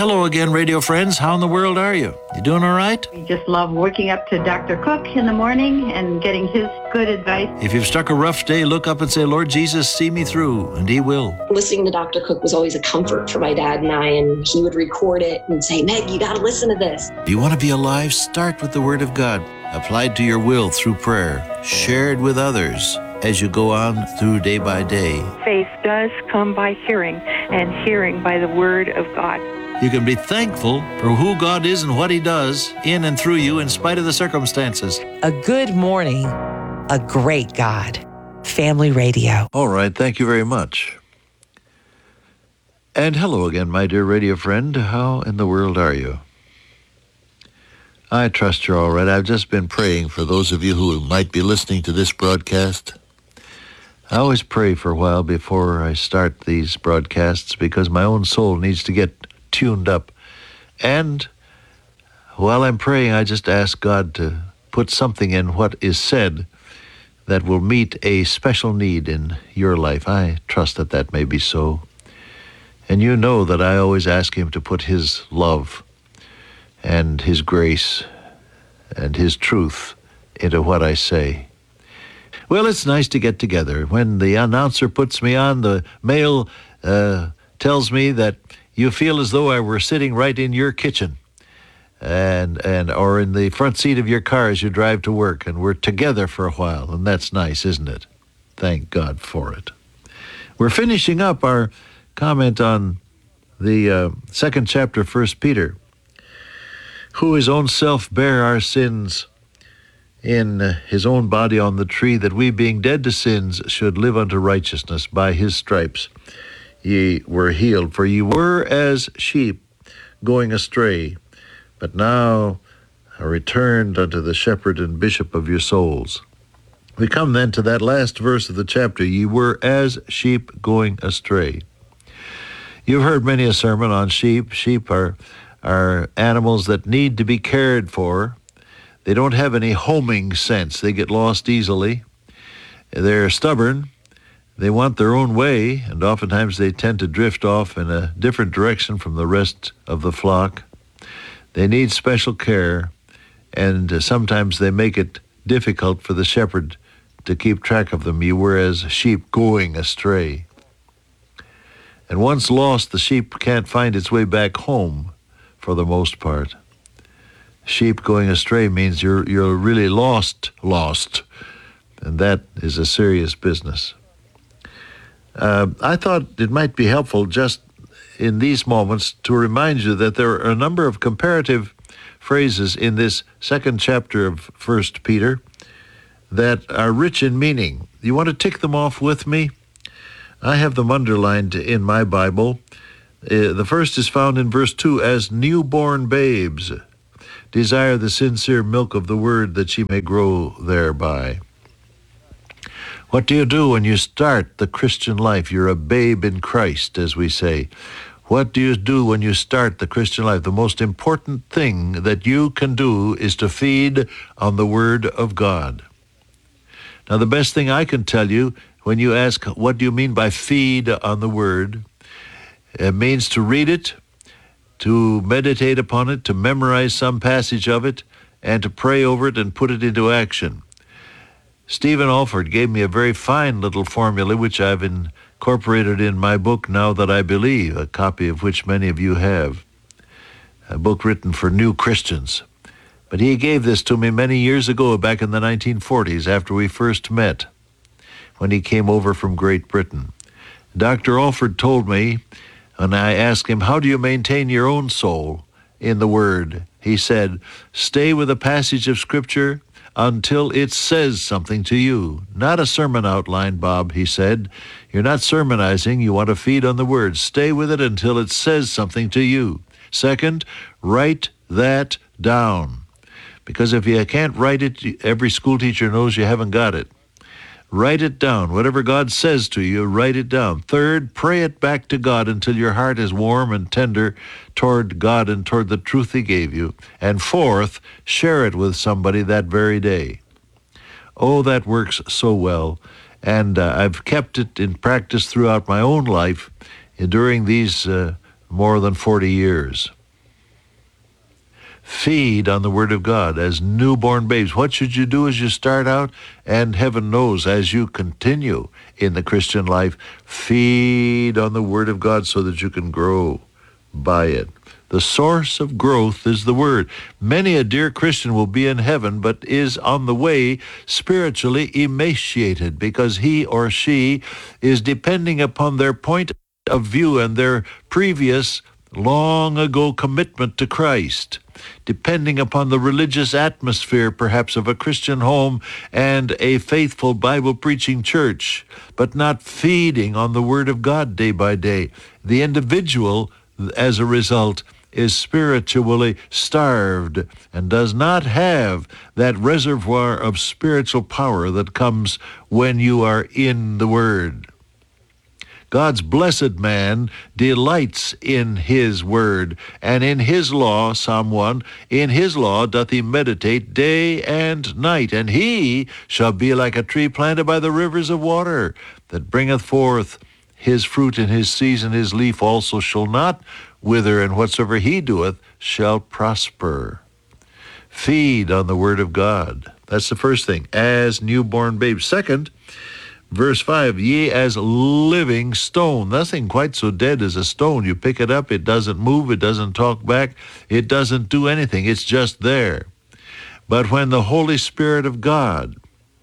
hello again, radio friends. How in the world are you? You doing all right? We just love waking up to Dr. Cook in the morning and getting his good advice. If you've struck a rough day, look up and say, Lord Jesus, see me through, and He will. Listening to Dr. Cook was always a comfort for my dad and I, and he would record it and say, Meg, you got to listen to this. If you want to be alive, start with the Word of God, applied to your will through prayer, shared with others as you go on through day by day. Faith does come by hearing, and hearing by the Word of God. You can be thankful for who God is and what He does in and through you in spite of the circumstances. A good morning, a great God. Family Radio. All right, thank you very much. And hello again, my dear radio friend. How in the world are you? I trust you're all right. I've just been praying for those of you who might be listening to this broadcast. I always pray for a while before I start these broadcasts because my own soul needs to get tuned up. And while I'm praying, I just ask God to put something in what is said that will meet a special need in your life. I trust that that may be so. And you know that I always ask Him to put His love and His grace and His truth into what I say. Well, it's nice to get together. When the announcer puts me on, the mail tells me that you feel as though I were sitting right in your kitchen and or in the front seat of your car as you drive to work, and we're together for a while, and that's nice, isn't it? Thank God for it. We're finishing up our comment on the second chapter of 1 Peter, who His own self bare our sins in His own body on the tree, that we, being dead to sins, should live unto righteousness. By His stripes ye were healed. For ye were as sheep going astray, but now are returned unto the shepherd and bishop of your souls. We come then to that last verse of the chapter. Ye were as sheep going astray. You've heard many a sermon on sheep. Sheep are animals that need to be cared for. They don't have any homing sense. They get lost easily. They're stubborn. They want their own way, and oftentimes they tend to drift off in a different direction from the rest of the flock. They need special care, and sometimes they make it difficult for the shepherd to keep track of them. You were as sheep going astray. And once lost, the sheep can't find its way back home for the most part. Sheep going astray means you're really lost, and that is a serious business. I thought it might be helpful just in these moments to remind you that there are a number of comparative phrases in this second chapter of 1 Peter that are rich in meaning. You want to tick them off with me? I have them underlined in my Bible. The first is found in verse 2, as newborn babes desire the sincere milk of the word, that ye may grow thereby. What do you do when you start the Christian life? You're a babe in Christ, as we say. What do you do when you start the Christian life? The most important thing that you can do is to feed on the Word of God. Now, the best thing I can tell you when you ask, what do you mean by feed on the Word? It means to read it, to meditate upon it, to memorize some passage of it, and to pray over it and put it into action. Stephen Alford gave me a very fine little formula, which I've incorporated in my book, Now That I Believe, a copy of which many of you have, a book written for new Christians. But he gave this to me many years ago, back in the 1940s, after we first met, when he came over from Great Britain. Dr. Alford told me, and I asked him, how do you maintain your own soul in the Word? He said, stay with a passage of Scripture until it says something to you. Not a sermon outline, Bob, he said. You're not sermonizing. You want to feed on the Word. Stay with it until it says something to you. Second, write that down. Because if you can't write it, every school teacher knows you haven't got it. Write it down. Whatever God says to you, write it down. Third, pray it back to God until your heart is warm and tender toward God and toward the truth He gave you. And fourth, share it with somebody that very day. Oh, that works so well. And I've kept it in practice throughout my own life during these more than 40 years. Feed on the Word of God as newborn babes. What should you do as you start out? And heaven knows, as you continue in the Christian life, feed on the Word of God so that you can grow by it. The source of growth is the Word. Many a dear Christian will be in heaven, but is on the way spiritually emaciated because he or she is depending upon their point of view and their previous long ago commitment to Christ, depending upon the religious atmosphere perhaps of a Christian home and a faithful Bible-preaching church, but not feeding on the Word of God day by day. The individual, as a result, is spiritually starved and does not have that reservoir of spiritual power that comes when you are in the Word. God's blessed man delights in his word, and in his law, Psalm 1, in his law doth he meditate day and night, and he shall be like a tree planted by the rivers of water, that bringeth forth his fruit in his season, his leaf also shall not wither, and whatsoever he doeth shall prosper. Feed on the word of God. That's the first thing, as newborn babes. Second, Verse 5, ye as living stone. Nothing quite so dead as a stone. You pick it up, it doesn't move, it doesn't talk back, it doesn't do anything. It's just there. But when the Holy Spirit of God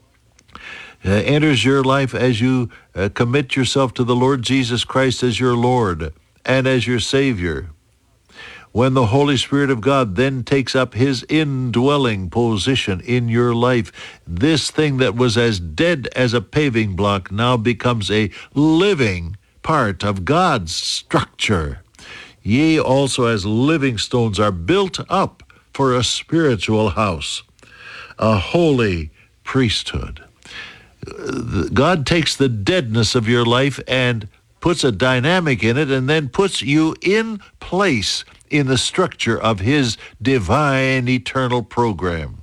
enters your life as you commit yourself to the Lord Jesus Christ as your Lord and as your Savior, when the Holy Spirit of God then takes up his indwelling position in your life, this thing that was as dead as a paving block now becomes a living part of God's structure. Ye also as living stones are built up for a spiritual house, a holy priesthood. God takes the deadness of your life and puts a dynamic in it and then puts you in place in the structure of his divine eternal program.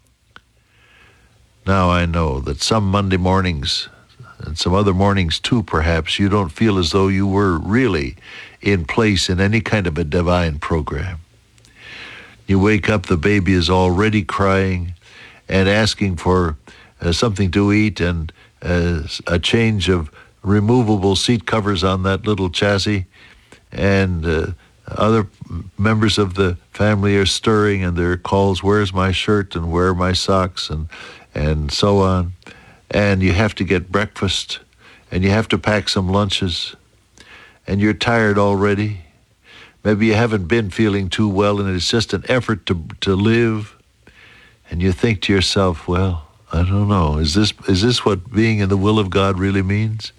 Now I know that some Monday mornings, and some other mornings too perhaps, you don't feel as though you were really in place in any kind of a divine program. You wake up, the baby is already crying and asking for something to eat and a change of removable seat covers on that little chassis, and other members of the family are stirring and there are calls, where's my shirt and where are my socks and so on. And you have to get breakfast and you have to pack some lunches and you're tired already. Maybe you haven't been feeling too well and it's just an effort to live. And you think to yourself, well, I don't know, is this what being in the will of God really means?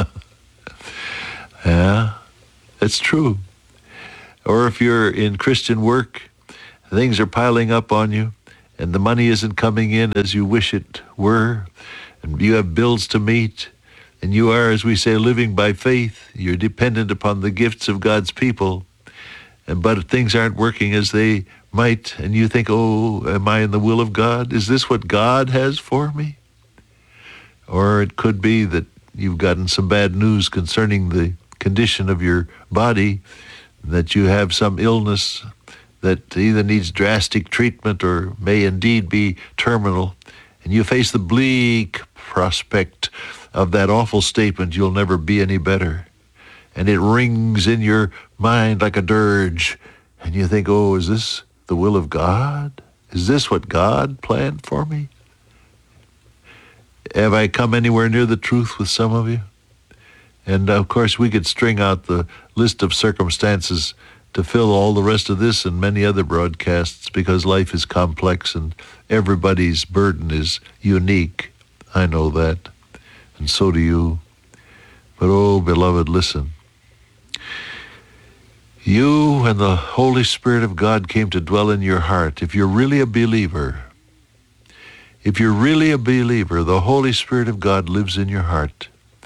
Yeah, it's true. Or if you're in Christian work, things are piling up on you, and the money isn't coming in as you wish it were, and you have bills to meet, and you are, as we say, living by faith. You're dependent upon the gifts of God's people, but things aren't working as they might, and you think, oh, am I in the will of God? Is this what God has for me? Or it could be that you've gotten some bad news concerning the condition of your body, that you have some illness that either needs drastic treatment or may indeed be terminal, and you face the bleak prospect of that awful statement, you'll never be any better. And it rings in your mind like a dirge, and you think, oh, is this the will of God? Is this what God planned for me? Have I come anywhere near the truth with some of you? And of course, we could string out the list of circumstances to fill all the rest of this and many other broadcasts, because life is complex and everybody's burden is unique. I know that, and so do you. But oh, beloved, listen. You and the Holy Spirit of God came to dwell in your heart. If you're really a believer, the Holy Spirit of God lives in your heart.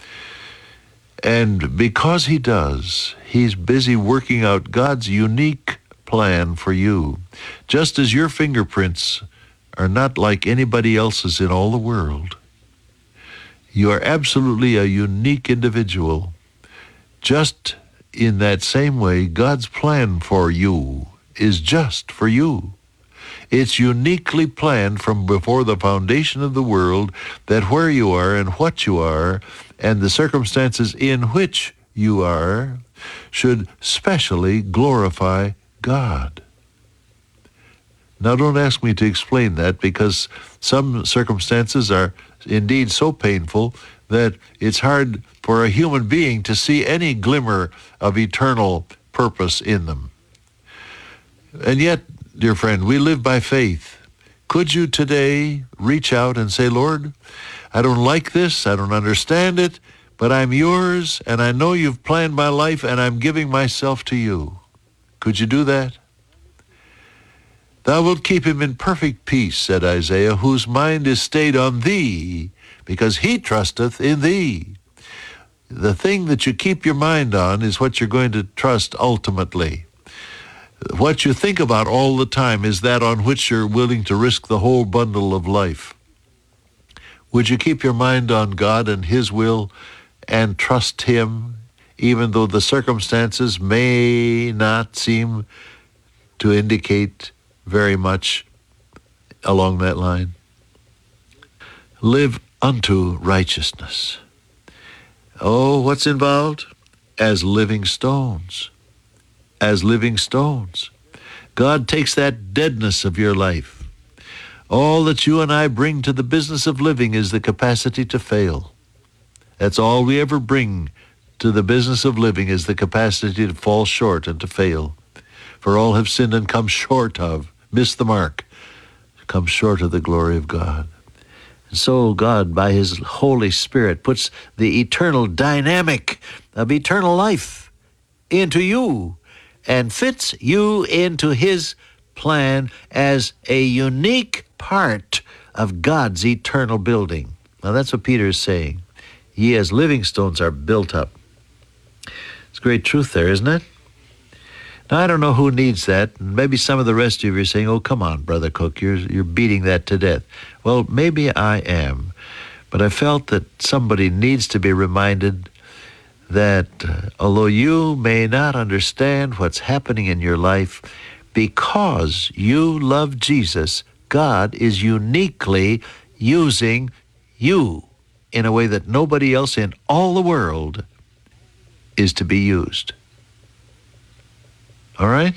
And because he does, he's busy working out God's unique plan for you. Just as your fingerprints are not like anybody else's in all the world, you are absolutely a unique individual, just in that same way, God's plan for you is just for you. It's uniquely planned from before the foundation of the world that where you are and what you are and the circumstances in which you are should specially glorify God. Now, don't ask me to explain that, because some circumstances are indeed so painful that it's hard for a human being to see any glimmer of eternal purpose in them. And yet, dear friend, we live by faith. Could you today reach out and say, Lord, I don't like this, I don't understand it, but I'm yours, and I know you've planned my life, and I'm giving myself to you. Could you do that? Thou wilt keep him in perfect peace, said Isaiah, whose mind is stayed on thee, because he trusteth in thee. The thing that you keep your mind on is what you're going to trust ultimately. What you think about all the time is that on which you're willing to risk the whole bundle of life. Would you keep your mind on God and his will and trust him, even though the circumstances may not seem to indicate very much along that line? Live unto righteousness. Oh, what's involved? As living stones. As living stones. God takes that deadness of your life. All that you and I bring to the business of living is the capacity to fail. That's all we ever bring to the business of living, is the capacity to fall short and to fail. For all have sinned and come short of, miss the mark, come short of the glory of God. And so God, by his Holy Spirit, puts the eternal dynamic of eternal life into you and fits you into his plan as a unique part of God's eternal building. Now that's what Peter is saying. Ye as living stones are built up. It's great truth there, isn't it? Now, I don't know who needs that. Maybe some of the rest of you are saying, oh, come on, Brother Cook, you're beating that to death. Well, maybe I am. But I felt that somebody needs to be reminded that although you may not understand what's happening in your life, because you love Jesus, God is uniquely using you in a way that nobody else in all the world is to be used. All right?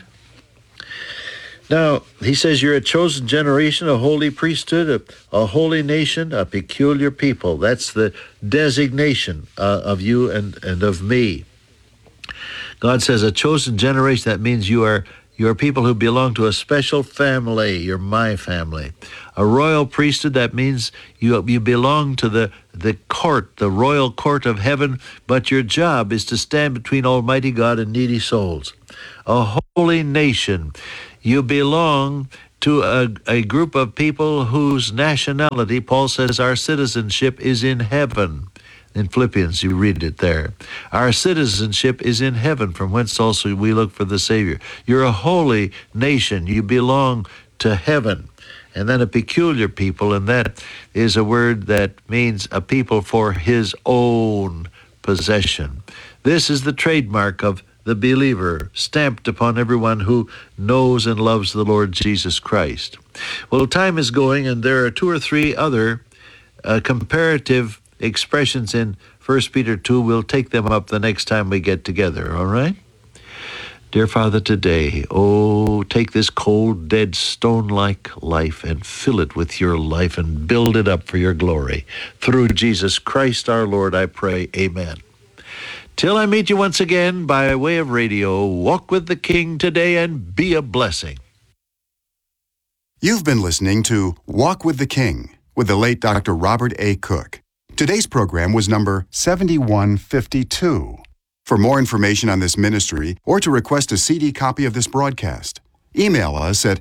Now, he says you're a chosen generation, a holy priesthood, a holy nation, a peculiar people. That's the designation of you and of me. God says a chosen generation, that means you are people who belong to a special family. You're my family. A royal priesthood, that means you belong to the court, the royal court of heaven, but your job is to stand between Almighty God and needy souls. A holy nation. You belong to a group of people whose nationality, Paul says, our citizenship is in heaven. In Philippians, you read it there. Our citizenship is in heaven, from whence also we look for the Savior. You're a holy nation. You belong to heaven. And then a peculiar people, and that is a word that means a people for his own possession. This is the trademark of the believer, stamped upon everyone who knows and loves the Lord Jesus Christ. Well, time is going, and there are two or three other comparative expressions in 1 Peter 2. We'll take them up the next time we get together, all right? Dear Father, today, take this cold, dead, stone-like life and fill it with your life and build it up for your glory. Through Jesus Christ our Lord, I pray, amen. Till I meet you once again by way of radio, walk with the King today and be a blessing. You've been listening to Walk with the King with the late Dr. Robert A. Cook. Today's program was number 7152. For more information on this ministry or to request a CD copy of this broadcast, email us at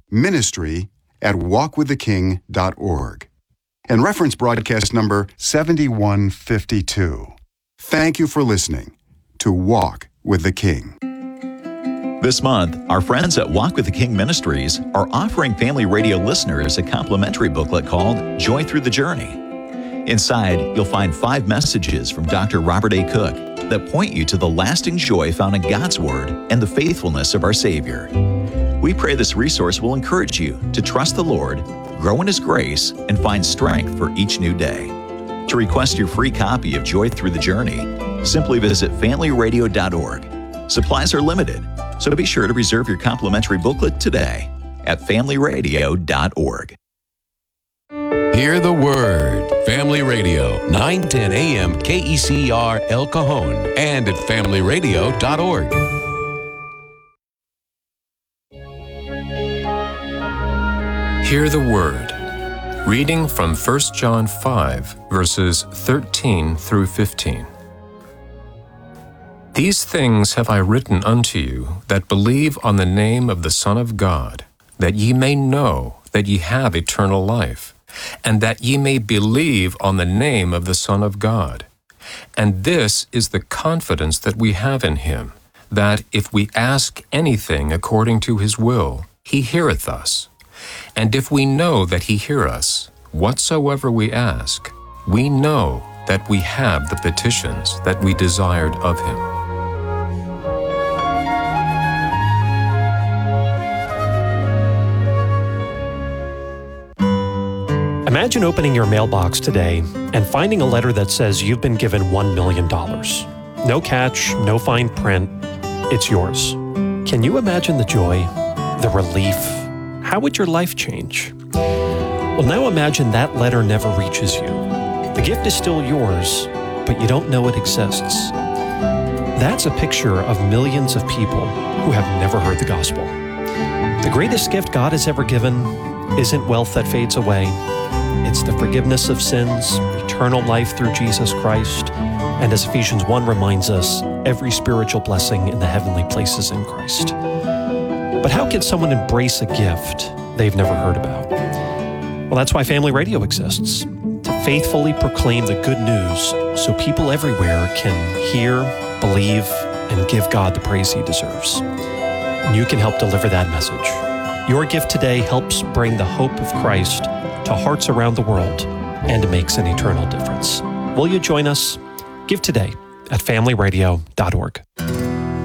ministry@walkwiththeking.org and reference broadcast number 7152. Thank you for listening to Walk with the King. This month, our friends at Walk with the King Ministries are offering family radio listeners a complimentary booklet called Joy Through the Journey. Inside, you'll find 5 messages from Dr. Robert A. Cook, that point you to the lasting joy found in God's Word and the faithfulness of our Savior. We pray this resource will encourage you to trust the Lord, grow in His grace, and find strength for each new day. To request your free copy of Joy Through the Journey, simply visit FamilyRadio.org. Supplies are limited, so be sure to reserve your complimentary booklet today at FamilyRadio.org. Hear the Word. Family Radio, 910 AM KECR El Cajon and at FamilyRadio.org. Hear the Word. Reading from 1 John 5, verses 13 through 15. These things have I written unto you that believe on the name of the Son of God, that ye may know that ye have eternal life, and that ye may believe on the name of the Son of God. And this is the confidence that we have in Him, that if we ask anything according to His will, He heareth us. And if we know that He hear us, whatsoever we ask, we know that we have the petitions that we desired of Him. Imagine opening your mailbox today and finding a letter that says you've been given $1 million. No catch, no fine print. It's yours. Can you imagine the joy, the relief? How would your life change? Well, now imagine that letter never reaches you. The gift is still yours, but you don't know it exists. That's a picture of millions of people who have never heard the gospel. The greatest gift God has ever given isn't wealth that fades away. It's the forgiveness of sins, eternal life through Jesus Christ, and as Ephesians 1 reminds us, every spiritual blessing in the heavenly places in Christ. But how can someone embrace a gift they've never heard about? Well, that's why Family Radio exists, to faithfully proclaim the good news so people everywhere can hear, believe, and give God the praise He deserves. And you can help deliver that message. Your gift today helps bring the hope of Christ to hearts around the world and makes an eternal difference. Will you join us? Give today at FamilyRadio.org.